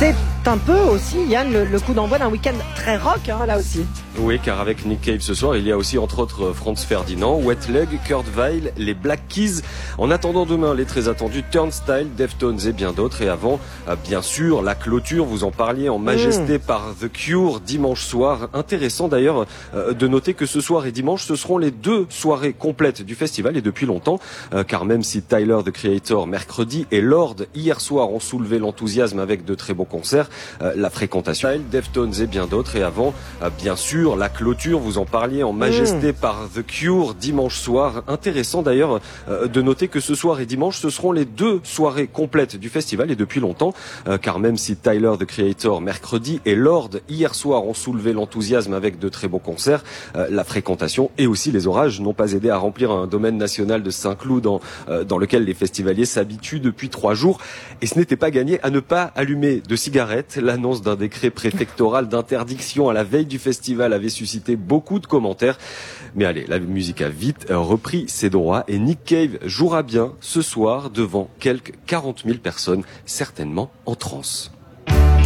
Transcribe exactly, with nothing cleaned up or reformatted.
C'est un peu aussi, Yann, le, le coup d'envoi d'un week-end très rock, hein, là aussi. Oui, car avec Nick Cave ce soir, il y a aussi entre autres Franz Ferdinand, Wet Leg, Kurt Weill, les Black Keys. En attendant demain, les très attendus Turnstile, Deftones et bien d'autres. Et avant, bien sûr, la clôture, vous en parliez en majesté mmh. par The Cure dimanche soir. Intéressant d'ailleurs de noter que ce soir et dimanche, ce seront les deux soirées complètes du festival et depuis longtemps. Car même si Tyler, the Creator, mercredi et Lord, hier soir, ont soulevé l'enthousiasme avec de très beaux concerts, la fréquentation, Deftones et bien d'autres. Et avant, bien sûr, la clôture, vous en parliez en majesté mmh. par The Cure dimanche soir. Intéressant d'ailleurs euh, de noter que ce soir et dimanche, ce seront les deux soirées complètes du festival et depuis longtemps. Euh, car même si Tyler, the Creator, mercredi et Lord, hier soir, ont soulevé l'enthousiasme avec de très beaux concerts, euh, la fréquentation et aussi les orages n'ont pas aidé à remplir un domaine national de Saint-Cloud dans, euh, dans lequel les festivaliers s'habituent depuis trois jours. Et ce n'était pas gagné à ne pas allumer de cigarettes. L'annonce d'un décret préfectoral d'interdiction à la veille du festival avait suscité beaucoup de commentaires. Mais allez, la musique a vite repris ses droits et Nick Cave jouera bien ce soir devant quelques quarante mille personnes, certainement en transe.